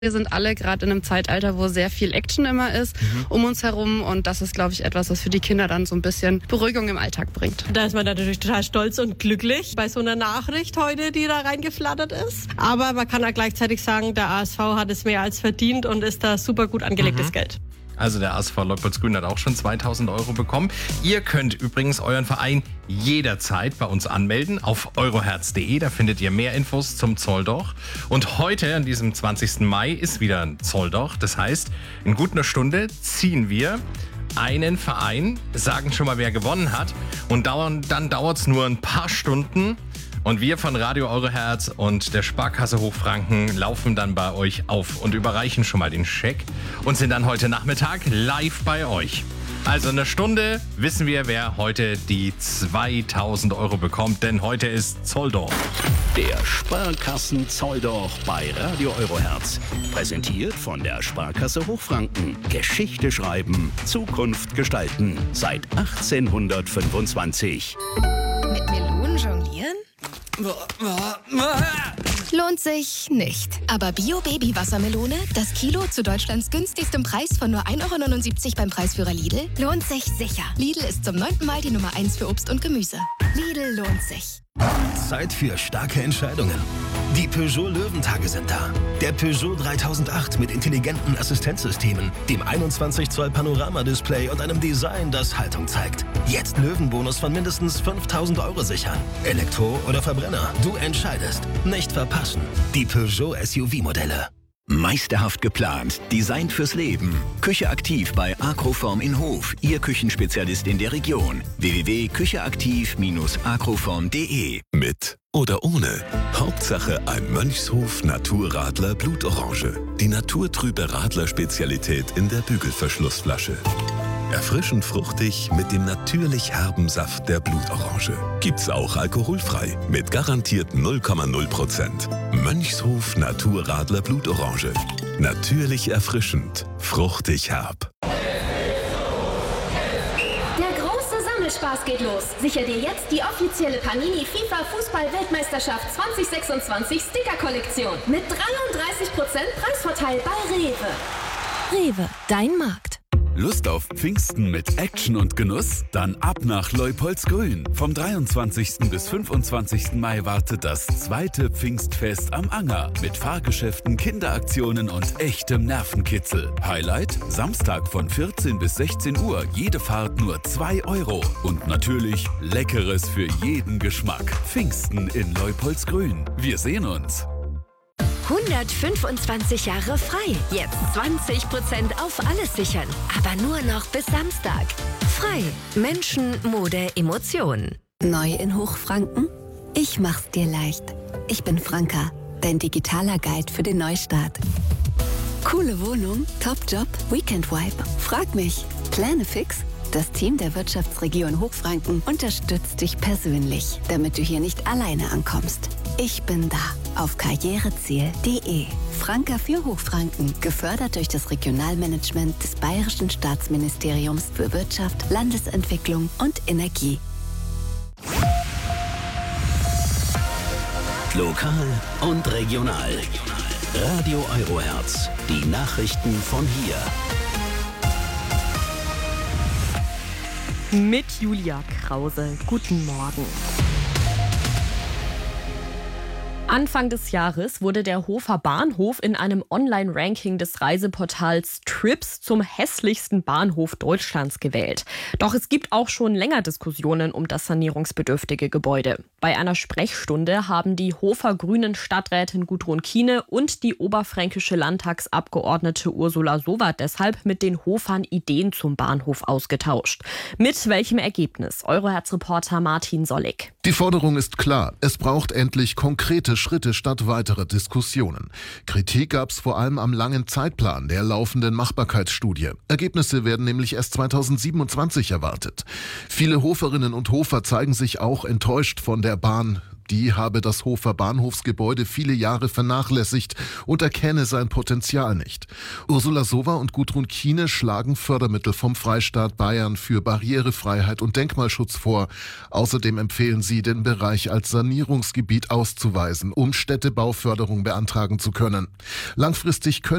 Wir sind alle gerade in einem Zeitalter, wo sehr viel Action immer ist um uns herum. Und das ist, glaube ich, etwas, was für die Kinder dann so ein bisschen Beruhigung im Alltag bringt. Da ist man natürlich total stolz und glücklich bei so einer Nachricht heute, die da reingeflattert ist. Aber man kann auch gleichzeitig sagen, der ASV hat es mehr als verdient und ist da super gut angelegtes Geld. Also der ASV Leupoldsgrün hat auch schon 2.000 € bekommen. Ihr könnt übrigens euren Verein jederzeit bei uns anmelden auf euroherz.de. Da findet ihr mehr Infos zum Zolldoch. Und heute, an diesem 20. Mai, ist wieder ein Zolldoch. Das heißt, in gut einer Stunde ziehen wir einen Verein, sagen schon mal, wer gewonnen hat. Und dann dauert es nur ein paar Stunden. Und wir von Radio Euroherz und der Sparkasse Hochfranken laufen dann bei euch auf und überreichen schon mal den Scheck und sind dann heute Nachmittag live bei euch. Also in einer Stunde wissen wir, wer heute die 2.000 € bekommt, denn heute ist Zolldoch. Der Sparkassen-Zolldoch bei Radio Euroherz. Präsentiert von der Sparkasse Hochfranken. Geschichte schreiben, Zukunft gestalten. Seit 1825. Mit Melonen jonglieren? Lohnt sich nicht. Aber Bio-Baby-Wassermelone, das Kilo zu Deutschlands günstigstem Preis von nur 1,79 € beim Preisführer Lidl, lohnt sich sicher. Lidl ist zum 9. Mal die Nummer 1 für Obst und Gemüse. Lidl lohnt sich. Zeit für starke Entscheidungen. Die Peugeot Löwentage sind da. Der Peugeot 3008 mit intelligenten Assistenzsystemen, dem 21 Zoll Panoramadisplay und einem Design, das Haltung zeigt. Jetzt Löwenbonus von mindestens 5.000 € sichern. Elektro oder Verbrenner, du entscheidest. Nicht verpassen. Die Peugeot SUV-Modelle. Meisterhaft geplant, designt fürs Leben. Küche aktiv bei Agroform in Hof, Ihr Küchenspezialist in der Region. www.kücheaktiv-agroform.de. Mit oder ohne. Hauptsache ein Mönchshof Naturradler Blutorange. Die naturtrübe Radler-Spezialität in der Bügelverschlussflasche. Erfrischend fruchtig mit dem natürlich herben Saft der Blutorange. Gibt's auch alkoholfrei mit garantiert 0,0%. Mönchshof Naturradler Blutorange. Natürlich erfrischend, fruchtig herb. Der große Sammelspaß geht los. Sicher dir jetzt die offizielle Panini FIFA Fußball-Weltmeisterschaft 2026 Sticker-Kollektion mit 33% Preisvorteil bei Rewe. Rewe, dein Markt. Lust auf Pfingsten mit Action und Genuss? Dann ab nach Leupoldsgrün. Vom 23. bis 25. Mai wartet das zweite Pfingstfest am Anger. Mit Fahrgeschäften, Kinderaktionen und echtem Nervenkitzel. Highlight? Samstag von 14 bis 16 Uhr. Jede Fahrt nur 2 €. Und natürlich Leckeres für jeden Geschmack. Pfingsten in Leupoldsgrün. Wir sehen uns. 125 Jahre frei. Jetzt 20% auf alles sichern. Aber nur noch bis Samstag. Frei. Menschen, Mode, Emotionen. Neu in Hochfranken? Ich mach's dir leicht. Ich bin Franka, dein digitaler Guide für den Neustart. Coole Wohnung, Top-Job, Weekend-Vibe. Frag mich. Pläne fix? Das Team der Wirtschaftsregion Hochfranken unterstützt dich persönlich, damit du hier nicht alleine ankommst. Ich bin da auf karriereziel.de. Franka für Hochfranken, gefördert durch das Regionalmanagement des Bayerischen Staatsministeriums für Wirtschaft, Landesentwicklung und Energie. Lokal und regional. Radio Euroherz. Die Nachrichten von hier. Mit Julia Krause. Guten Morgen. Anfang des Jahres wurde der Hofer Bahnhof in einem Online-Ranking des Reiseportals Trips zum hässlichsten Bahnhof Deutschlands gewählt. Doch es gibt auch schon länger Diskussionen um das sanierungsbedürftige Gebäude. Bei einer Sprechstunde haben die Hofer Grünen Stadträtin Gudrun Kiene und die oberfränkische Landtagsabgeordnete Ursula Sowat deshalb mit den Hofern Ideen zum Bahnhof ausgetauscht. Mit welchem Ergebnis? Euroherz-Reporter Martin Sollig. Die Forderung ist klar. Es braucht endlich konkrete Schritte statt weitere Diskussionen. Kritik gab es vor allem am langen Zeitplan der laufenden Machbarkeitsstudie. Ergebnisse werden nämlich erst 2027 erwartet. Viele Hoferinnen und Hofer zeigen sich auch enttäuscht von der Bahn. Die habe das Hofer Bahnhofsgebäude viele Jahre vernachlässigt und erkenne sein Potenzial nicht. Ursula Sowa und Gudrun Kiene schlagen Fördermittel vom Freistaat Bayern für Barrierefreiheit und Denkmalschutz vor. Außerdem empfehlen sie, den Bereich als Sanierungsgebiet auszuweisen, um Städtebauförderung beantragen zu können. Langfristig können